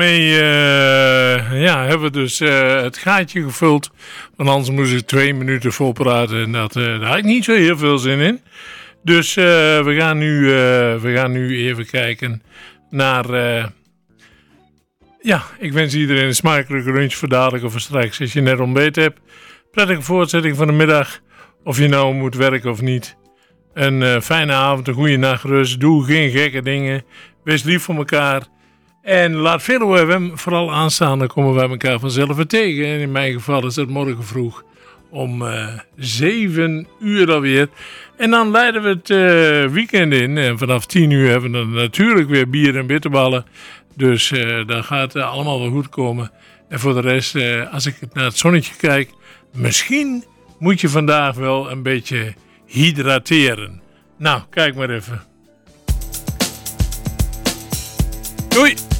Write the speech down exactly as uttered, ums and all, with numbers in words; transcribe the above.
Mee uh, ja, hebben we dus uh, het gaatje gevuld. Want anders moest ik twee minuten volpraten. En dat, uh, daar had ik niet zo heel veel zin in. Dus uh, we, gaan nu, uh, we gaan nu even kijken naar... Uh, ja, ik wens iedereen een smakelijke lunch voor dadelijk of voor straks. Als je net ontbeten hebt. Prettige voortzetting van de middag. Of je nou moet werken of niet. Een uh, fijne avond, een goede nachtrust. Doe geen gekke dingen. Wees lief voor elkaar. En laat veel O F M vooral aanstaan, dan komen wij elkaar vanzelf weer tegen. En in mijn geval is het morgen vroeg om uh, zeven uur alweer. En dan leiden we het uh, weekend in. En vanaf tien uur hebben we dan natuurlijk weer bier en bitterballen. Dus uh, dan gaat het allemaal wel goed komen. En voor de rest, uh, als ik naar het zonnetje kijk, misschien moet je vandaag wel een beetje hydrateren. Nou, kijk maar even. Doei!